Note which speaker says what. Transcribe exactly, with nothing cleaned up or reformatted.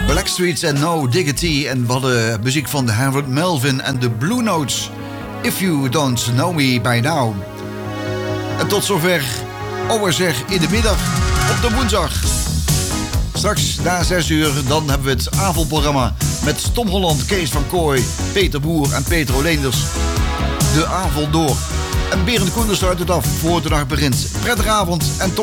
Speaker 1: Blackstreet en No Diggity. En we hadden muziek van Harold Melvin en de Blue Notes. If You Don't Know Me By Now. En tot zover Overzeg in de middag op de woensdag. Straks na zes uur dan hebben we het avondprogramma met Tom Holland, Kees van Kooij, Peter Boer en Peter Oleenders. De avond door. En Berend Koenders sluit het af voor de dag begint. Prettige avond en tot